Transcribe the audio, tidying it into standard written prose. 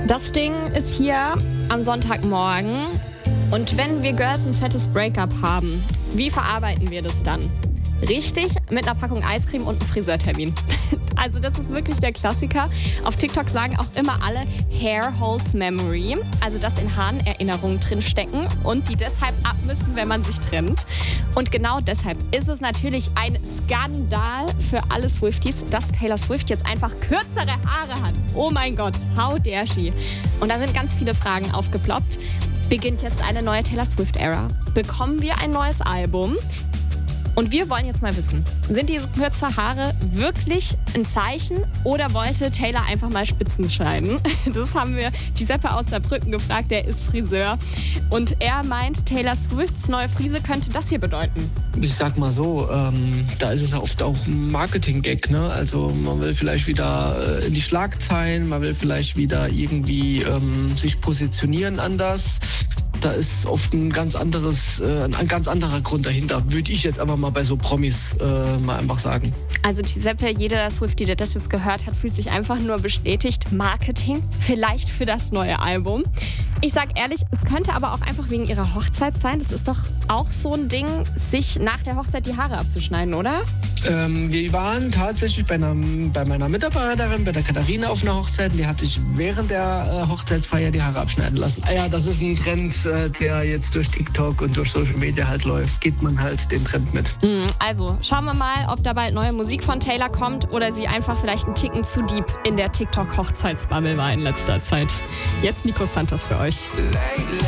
Das Ding ist hier am Sonntagmorgen. Und wenn wir Girls ein fettes Breakup haben, wie verarbeiten wir das dann? Richtig, mit einer Packung Eiscreme und einem Friseurtermin. Also das ist wirklich der Klassiker. Auf TikTok sagen auch immer alle Hair holds memory. Also dass in Haaren Erinnerungen drin stecken und die deshalb ab müssen, wenn man sich trennt. Und genau deshalb ist es natürlich ein Skandal für alle Swifties, dass Taylor Swift jetzt einfach kürzere Haare hat. Oh mein Gott, how dare she? Und da sind ganz viele Fragen aufgeploppt. Beginnt jetzt eine neue Taylor Swift-Ära? Bekommen wir ein neues Album? Und wir wollen jetzt mal wissen, sind diese kürzer Haare wirklich ein Zeichen oder wollte Taylor einfach mal Spitzen schneiden? Das haben wir Giuseppe aus Saarbrücken gefragt, der ist Friseur. Und er meint, Taylor Swifts neue Frise könnte das hier bedeuten. Ich sag mal so, da ist es ja oft auch ein Marketing-Gag, ne? Also man will vielleicht wieder in die Schlagzeilen, man will vielleicht wieder irgendwie sich positionieren anders. Da ist oft ein ganz anderer Grund dahinter, würde ich jetzt aber mal bei so Promis mal einfach sagen. Also Giuseppe, jeder Swiftie, der das jetzt gehört hat, fühlt sich einfach nur bestätigt. Marketing, vielleicht für das neue Album. Ich sag ehrlich, es könnte aber auch einfach wegen ihrer Hochzeit sein. Das ist doch auch so ein Ding, sich nach der Hochzeit die Haare abzuschneiden, oder? Wir waren tatsächlich bei meiner Mitarbeiterin, bei der Katharina, auf einer Hochzeit. Die hat sich während der Hochzeitsfeier die Haare abschneiden lassen. Ja, das ist ein Trend, der jetzt durch TikTok und durch Social Media halt läuft. Geht man halt den Trend mit. Also, schauen wir mal, ob da bald neue Musik von Taylor kommt oder sie einfach vielleicht einen Ticken zu deep in der TikTok-Hochzeitsbubble war in letzter Zeit. Jetzt Nico Santos für euch.